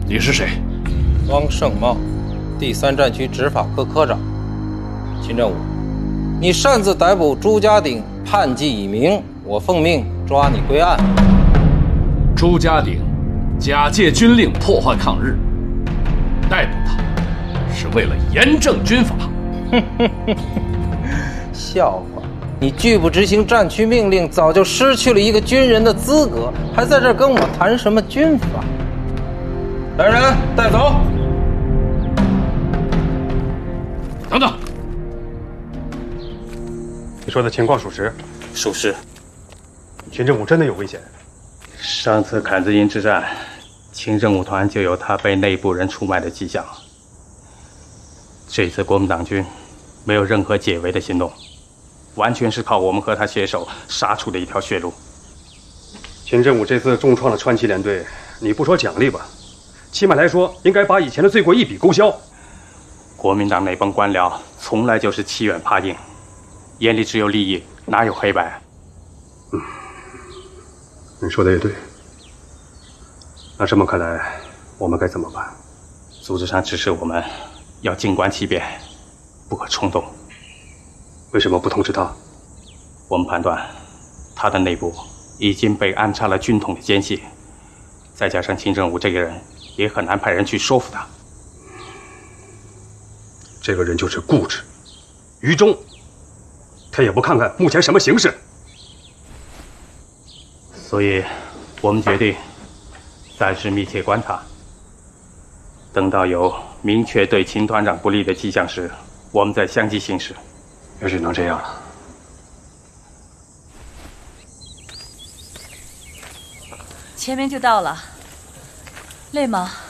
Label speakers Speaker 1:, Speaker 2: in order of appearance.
Speaker 1: 你是谁？
Speaker 2: 汪胜茂，第3战区执法科科长。秦振武，你擅自逮捕朱家鼎，叛纪已明，我奉命抓你归案。
Speaker 1: 朱家鼎假借军令破坏抗日，逮捕他是为了严正军法。
Speaker 2: 笑话！你拒不执行战区命令，早就失去了一个军人的资格，还在这儿跟我谈什么军法？来人，带走！
Speaker 1: 等等，
Speaker 3: 你说的情况属实？
Speaker 4: 属实。
Speaker 3: 秦振武真的有危险？
Speaker 4: 上次坎子营之战，秦振武团就有他被内部人出卖的迹象。这次国民党军没有任何解围的行动，完全是靠我们和他携手杀出的一条血路。
Speaker 3: 秦振武这次重创了川崎联队，你不说奖励吧，起码来说应该把以前的罪过一笔勾销。
Speaker 4: 国民党那帮官僚从来就是欺软怕硬，眼里只有利益，哪有黑白？
Speaker 3: 你说的也对。那这么看来，我们该怎么办？
Speaker 4: 组织上指示我们要静观其变，不可冲动。
Speaker 3: 为什么不通知他？
Speaker 4: 我们判断，他的内部已经被安插了军统的奸细，再加上秦振武这个人，也很难派人去说服他。
Speaker 3: 这个人就是固执、愚忠，他也不看看目前什么形势。
Speaker 4: 所以，我们决定暂时密切观察，等到有明确对秦团长不利的迹象时，我们再相继行事。
Speaker 3: 也只能这样了。
Speaker 5: 前面就到了，累吗？